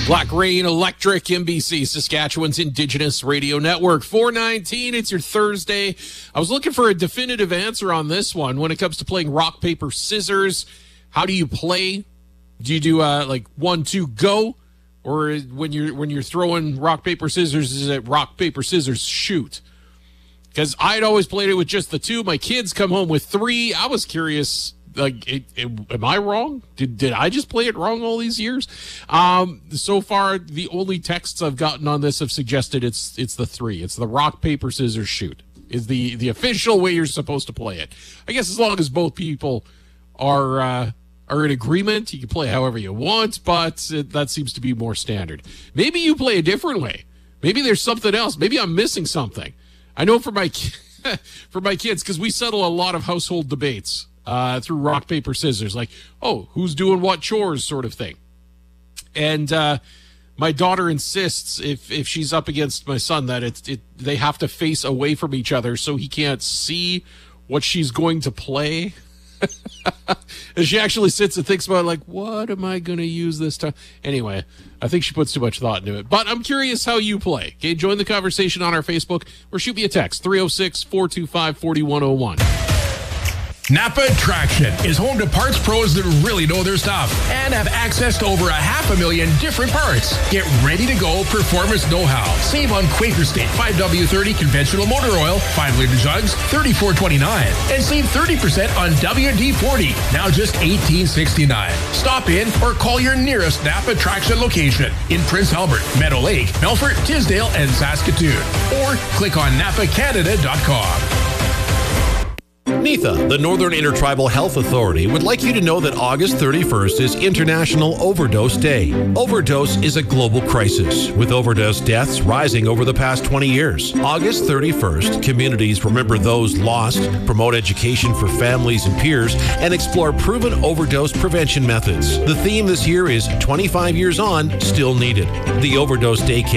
Black Rain Electric, NBC, Saskatchewan's Indigenous Radio Network. 4:19, it's your Thursday. I was looking for a definitive answer on this one when it comes to playing rock, paper, scissors. How do you play? Do you do like 1, 2, go? Or when you're throwing rock, paper, scissors, is it rock, paper, scissors, shoot? Because I'd always played it with just the 2. My kids come home with 3. I was curious. Like, am I wrong? Did I just play it wrong all these years? So far, the only texts I've gotten on this have suggested it's the 3. It's the rock, paper, scissors, shoot is the official way you're supposed to play it. I guess as long as both people are in agreement, you can play however you want, but that seems to be more standard. Maybe you play a different way. Maybe there's something else. Maybe I'm missing something. I know for my kids, because we settle a lot of household debates through rock, paper, scissors, like, oh, who's doing what chores sort of thing. And my daughter insists, if she's up against my son, that they have to face away from each other so he can't see what she's going to play. And she actually sits and thinks about, like, what am I going to use this time? Anyway, I think she puts too much thought into it. But I'm curious how you play. Okay, join the conversation on our Facebook or shoot me a text, 306-425-4101. Napa Traction is home to parts pros that really know their stuff and have access to over 500,000 different parts. Get ready to go performance know-how. Save on Quaker State 5W30 conventional motor oil, 5-liter jugs, $34.29. And save 30% on WD-40, now just $18.69. Stop in or call your nearest Napa Traction location in Prince Albert, Meadow Lake, Melfort, Tisdale, and Saskatoon. Or click on napacanada.com. NIFA, the Northern Intertribal Health Authority, would like you to know that August 31st is International Overdose Day. Overdose is a global crisis, with overdose deaths rising over the past 20 years. August 31st, communities remember those lost, promote education for families and peers, and explore proven overdose prevention methods. The theme this year is 25 years on, still needed. The Overdose Day